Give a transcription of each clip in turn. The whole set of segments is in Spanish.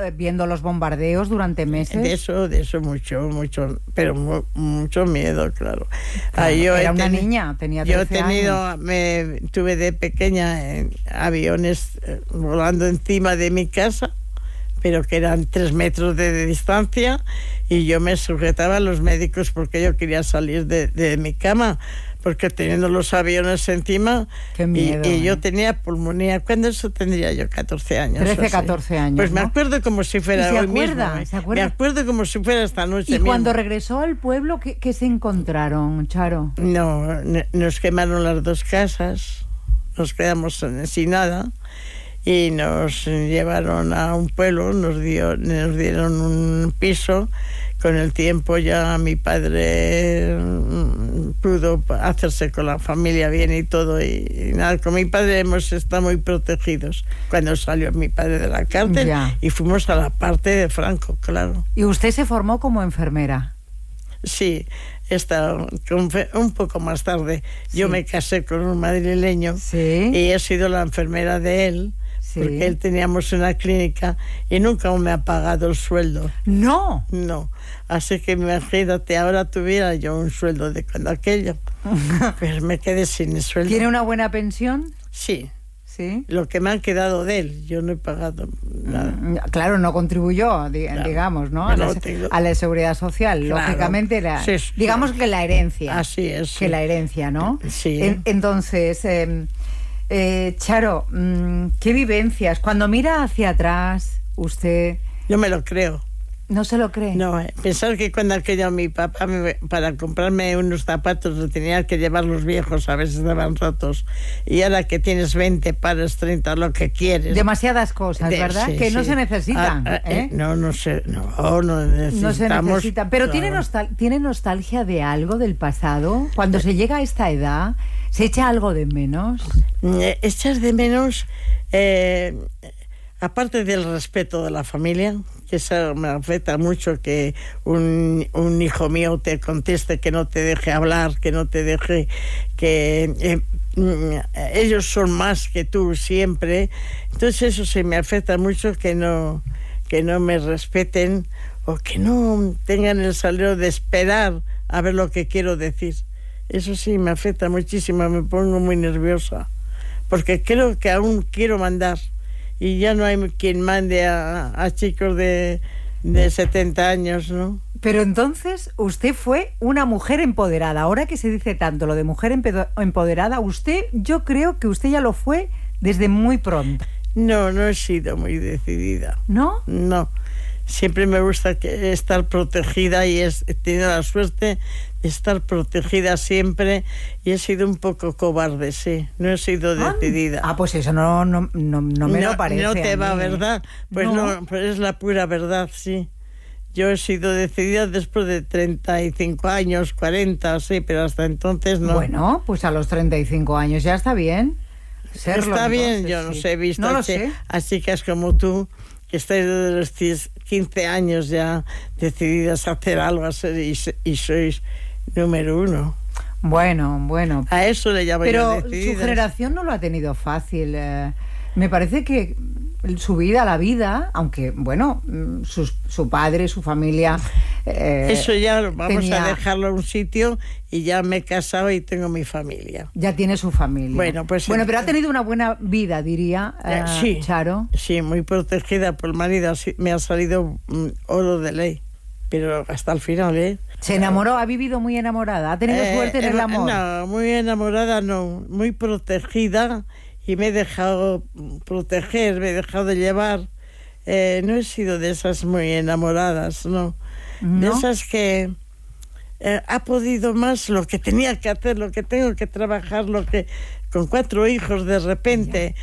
viendo los bombardeos durante meses. De eso mucho, pero mucho miedo, claro. Claro, era una niña, tenía 13 años. Tuve de pequeña aviones volando encima de mi casa, pero que eran 3 metros de distancia, y yo me sujetaba a los médicos porque yo quería salir de mi cama, porque teniendo los aviones encima. Qué miedo, y yo tenía pulmonía. ¿Cuándo eso tendría yo? 14 años. 13, 14 años. Pues me ¿no? acuerdo como si fuera hoy mismo. ¿Se acuerda? Me acuerdo como si fuera esta noche. ¿Y mismo. cuando regresó al pueblo, qué se encontraron, Charo? No, nos quemaron las 2 casas, nos quedamos sin nada, y nos llevaron a un pueblo, nos dieron un piso. Con el tiempo ya mi padre pudo hacerse con la familia bien y todo, y nada, con mi padre hemos estado muy protegidos cuando salió mi padre de la cárcel. Ya. Y fuimos a la parte de Franco, claro. ¿Y usted se formó como enfermera? Sí, un poco más tarde. Sí. Yo me casé con un madrileño. Sí. Y he sido la enfermera de él. Sí. Porque él teníamos una clínica y nunca me ha pagado el sueldo. No. No. Así que imagínate, ahora tuviera yo un sueldo de cuando aquello. Pues me quedé sin el sueldo. ¿Tiene una buena pensión? Sí. ¿Sí? Lo que me han quedado de él, yo no he pagado nada. Claro, no contribuyó, digamos, ¿no? A la seguridad social. Claro. Lógicamente, digamos que la herencia. Así es. Que la herencia, ¿no? Sí. Entonces, Charo, ¿qué vivencias? Cuando mira hacia atrás, usted... Yo me lo creo. ¿No se lo cree? No, pensar que cuando aquello mi papá, para comprarme unos zapatos, le tenía que llevar los viejos, a veces estaban rotos. Y ahora que tienes 20 pares, 30, lo que quieres. Demasiadas cosas, ¿verdad? Sí, que sí. no se necesitan. No necesitamos. No se necesitan. Pero claro. ¿Tiene nostalgia de algo del pasado? Cuando se llega a esta edad, ¿se echa algo de menos? Echas de menos... aparte del respeto de la familia, que eso me afecta mucho, que un hijo mío te conteste, que no te deje hablar, que no te deje, que ellos son más que tú siempre. Entonces eso sí me afecta mucho, que no me respeten, o que no tengan el salero de esperar a ver lo que quiero decir. Eso sí me afecta muchísimo, me pongo muy nerviosa, porque creo que aún quiero mandar. Y ya no hay quien mande a chicos de 70 años, ¿no? Pero entonces usted fue una mujer empoderada. Ahora que se dice tanto lo de mujer empoderada, yo creo que usted ya lo fue desde muy pronto. No he sido muy decidida. ¿No? No. Siempre me gusta estar protegida, y he tenido la suerte de estar protegida siempre, y he sido un poco cobarde, sí. No he sido decidida. Pues eso no me lo parece. No te va, ¿verdad? Pues no, pues es la pura verdad, sí. Yo he sido decidida después de 35 años, 40, sí, pero hasta entonces no. Bueno, pues a los 35 años ya está bien serlo. Está bien, entonces, yo no sé, he visto no lo sé. a chicas como tú, que estáis desde los 15 años ya decididas a hacer algo, y sois número 1. Bueno. A eso le llamo yo decididas. Pero su generación no lo ha tenido fácil. Me parece que su vida, la vida, aunque, bueno, su padre, su familia... eso ya vamos a dejarlo en un sitio, y ya me he casado y tengo mi familia. Ya tiene su familia. Bueno, pero ha tenido una buena vida, diría, sí, Charo. Sí, muy protegida por el marido. Me ha salido oro de ley, pero hasta el final, ¿eh? ¿Se enamoró? ¿Ha vivido muy enamorada? ¿Ha tenido suerte en el amor? No, muy enamorada no, muy protegida, y me he dejado proteger, me he dejado llevar. No he sido de esas muy enamoradas, ¿no? De esas que ha podido más lo que tenía que hacer, lo que tengo que trabajar, lo que... Con 4 hijos de repente,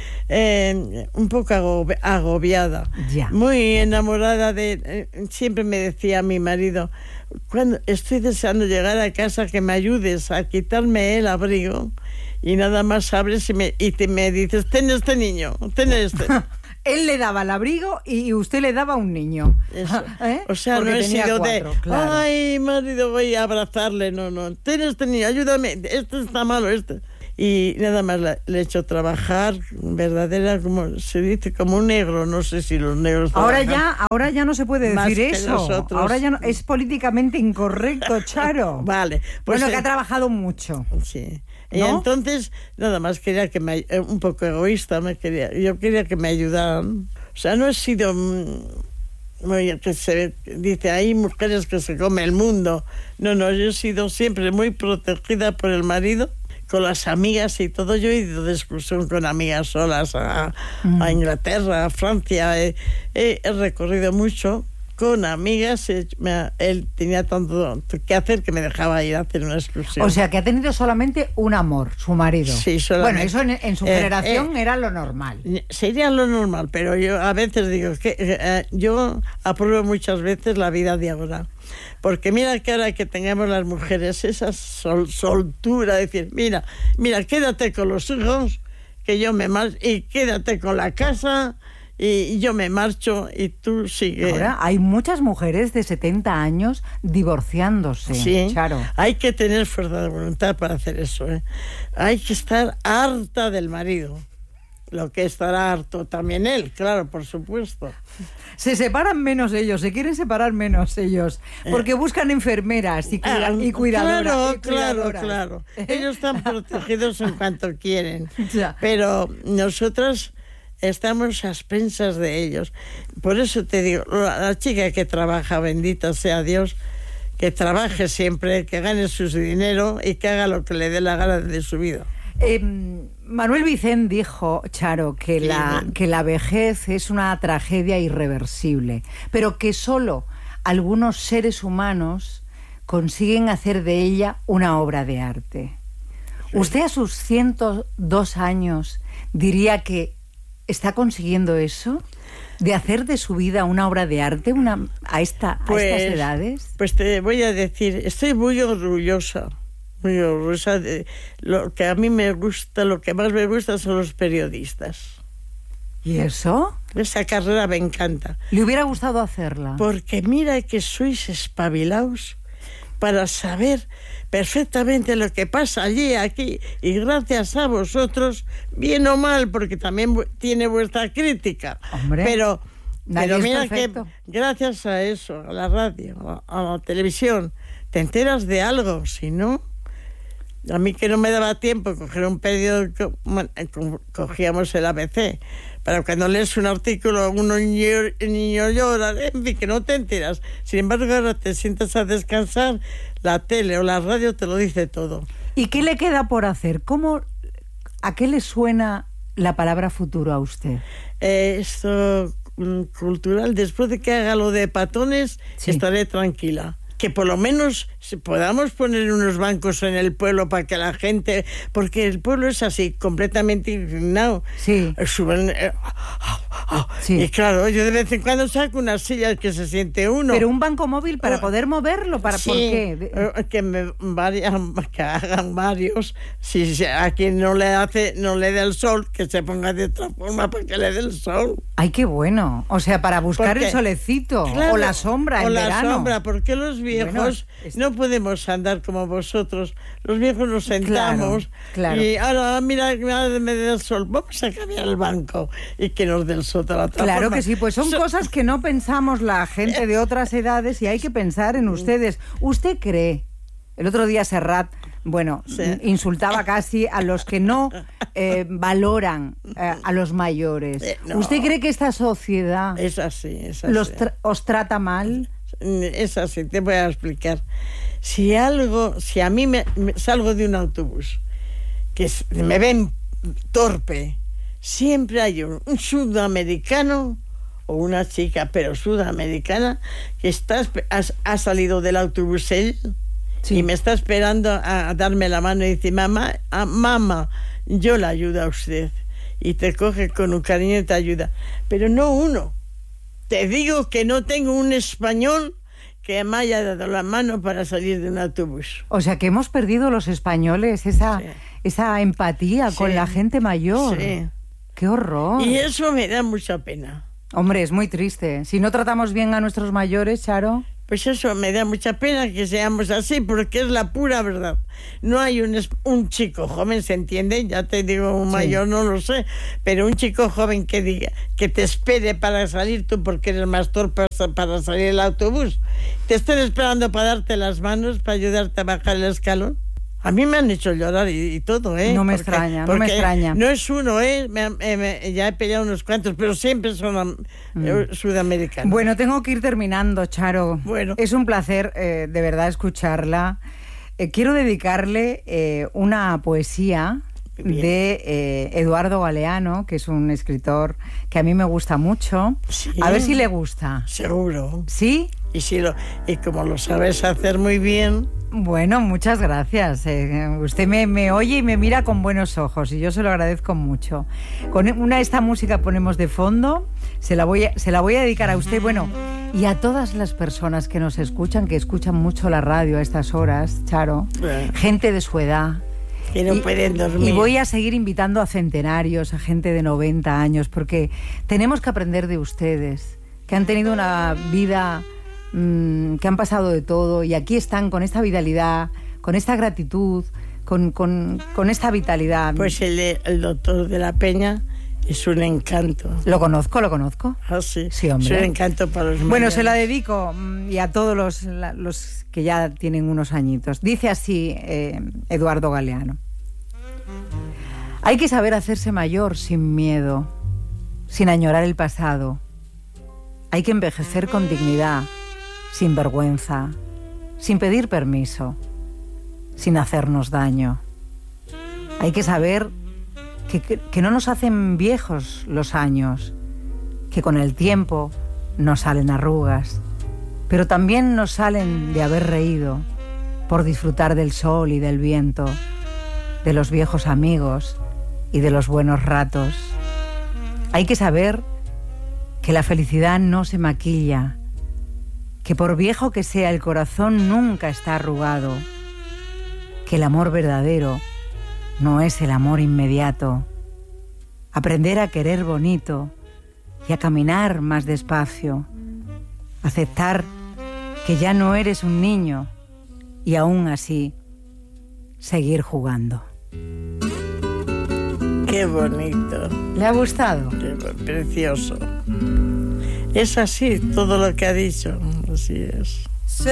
un poco agobiada. Ya. Muy enamorada siempre me decía mi marido, cuando estoy deseando llegar a casa, que me ayudes a quitarme el abrigo, y nada más abres y me dices, ten este niño, ten este. Él le daba el abrigo y usted le daba un niño. Eso. O sea, porque no he sido 4, claro. Ay, marido, voy a abrazarle. No. Ten este niño, ayúdame. Este está malo, este. y nada más le he hecho trabajar, verdadera, como se dice, como un negro, no sé si los negros ahora ya no se puede decir eso. Nosotros. Ahora ya no, es políticamente incorrecto, Charo. Vale, pues bueno, que ha trabajado mucho. Sí. ¿No? Y entonces, nada más quería que un poco egoísta, yo quería que me ayudaran. O sea, no he sido que se dice, hay mujeres que se come el mundo. No, yo he sido siempre muy protegida por el marido, con las amigas y todo. Yo he ido de excursión con amigas solas a Inglaterra, a Francia. He recorrido mucho con amigas. Él tenía tanto que hacer que me dejaba ir a hacer una excursión. O sea, que ha tenido solamente un amor, su marido. Sí, solamente. Bueno, eso en su generación era lo normal. Sería lo normal, pero yo a veces digo que yo apruebo muchas veces la vida de ahora. Porque mira que ahora que tengamos las mujeres esa soltura, decir, mira, quédate con los hijos, que yo me marcho, y quédate con la casa, y yo me marcho y tú sigues. Ahora hay muchas mujeres de 70 años divorciándose, sí, Charo. Hay que tener fuerza de voluntad para hacer eso, ¿eh? Hay que estar harta del marido. Lo que estará harto también él, claro, por supuesto. Se separan menos ellos, se quieren separar menos ellos, porque buscan enfermeras y cuidadoras. Claro. Ellos están protegidos en cuanto quieren. Ya. Pero nosotras estamos a expensas de ellos. Por eso te digo, la chica que trabaja, bendita sea Dios, que trabaje siempre, que gane su dinero y que haga lo que le dé la gana de su vida. Manuel Vicent dijo, Charo, que la vejez es una tragedia irreversible, pero que solo algunos seres humanos consiguen hacer de ella una obra de arte. Sí. ¿Usted a sus 102 años diría que está consiguiendo eso? ¿De hacer de su vida una obra de arte a estas edades? Pues te voy a decir, estoy muy orgullosa de lo que a mí me gusta, lo que más me gusta son los periodistas. ¿Y eso? Esa carrera me encanta. ¿Le hubiera gustado hacerla? Porque mira que sois espabilados para saber perfectamente lo que pasa allí, aquí, y gracias a vosotros, bien o mal, porque también tiene vuestra crítica. Hombre, pero mira perfecto. Que gracias a eso, a la radio, a la televisión, te enteras de algo. Si no, a mí que no me daba tiempo coger un periódico, cogíamos el ABC, pero cuando lees un artículo, un niño llora, en fin, que no te enteras. Sin embargo, ahora te sientas a descansar, la tele o la radio te lo dice todo. ¿Y qué le queda por hacer? ¿A qué le suena la palabra futuro a usted? Esto cultural, después de que haga lo de Patones, sí, estaré tranquila. Que por lo menos podamos poner unos bancos en el pueblo para que la gente... Porque el pueblo es así, completamente indignado. Sí. Suben... Sí. Y claro, yo de vez en cuando saco unas sillas que se siente uno. Pero un banco móvil para poder moverlo, sí, ¿por qué? Que hagan varios. Si a quien no le dé el sol, que se ponga de otra forma para que le dé el sol. Ay, qué bueno. O sea, para buscar el solecito, claro, o la sombra en verano. O la sombra, porque los viejos no podemos andar como vosotros. Los viejos nos sentamos, claro. Y ahora mira me dé el sol, vamos a cambiar el banco y que nos dé el sol de la otra Claro forma. Que sí, pues son cosas que no pensamos la gente de otras edades y hay que pensar en ustedes. ¿Usted cree? El otro día Serrat, sí, insultaba casi a los que no valoran a los mayores. No. ¿Usted cree que esta sociedad es así. os trata mal? Es así, te voy a explicar. Si a mí me salgo de un autobús que me ven torpe, siempre hay un sudamericano o una chica, pero sudamericana, que ha salido del autobús él, sí, y me está esperando a darme la mano y dice, mamá, yo la ayudo a usted. Y te coge con un cariño y te ayuda. Pero no uno. Te digo que no tengo un español que me haya dado la mano para salir de un autobús. O sea, que hemos perdido los españoles esa empatía con la gente mayor. Sí. ¡Qué horror! Y eso me da mucha pena. Hombre, es muy triste. Si no tratamos bien a nuestros mayores, Charo... Pues eso, me da mucha pena que seamos así, porque es la pura verdad. No hay un chico joven, ¿se entiende? Ya te digo, un mayor no lo sé, pero un chico joven que diga, que te espere para salir tú porque eres más torpe para salir el autobús, te estén esperando para darte las manos, para ayudarte a bajar el escalón. A mí me han hecho llorar y todo, ¿eh? No me extraña, no me extraña. No es uno, ¿eh? Ya he peleado unos cuantos, pero siempre son sudamericanos. Bueno, tengo que ir terminando, Charo. Bueno. Es un placer, de verdad, escucharla. Quiero dedicarle una poesía de Eduardo Galeano, que es un escritor que a mí me gusta mucho. Sí. A ver si le gusta. Seguro. ¿Sí? Y como lo sabes hacer muy bien... Bueno, muchas gracias. Usted me oye y me mira con buenos ojos y yo se lo agradezco mucho. Con esta música ponemos de fondo, se la voy a dedicar a usted, bueno, y a todas las personas que nos escuchan, que escuchan mucho la radio a estas horas, Charo, gente de su edad. Que no pueden dormir. Y voy a seguir invitando a centenarios, a gente de 90 años, porque tenemos que aprender de ustedes, que han tenido una vida... que han pasado de todo y aquí están con esta vitalidad, con esta gratitud, con esta vitalidad. Pues el doctor de la Peña es un encanto. Lo conozco. Ah, sí. Sí, hombre. Es un encanto para los mayores. Bueno, se la dedico y a todos los que ya tienen unos añitos. Dice así Eduardo Galeano: hay que saber hacerse mayor sin miedo, sin añorar el pasado. Hay que envejecer con dignidad, sin vergüenza, sin pedir permiso, sin hacernos daño. Hay que saber que no nos hacen viejos los años, que con el tiempo nos salen arrugas, pero también nos salen de haber reído, por disfrutar del sol y del viento, de los viejos amigos y de los buenos ratos. Hay que saber que la felicidad no se maquilla, que por viejo que sea el corazón nunca está arrugado, que el amor verdadero no es el amor inmediato. Aprender a querer bonito y a caminar más despacio, aceptar que ya no eres un niño y aún así seguir jugando. Qué bonito. ¿Le ha gustado? Precioso. Es así todo lo que ha dicho, así es.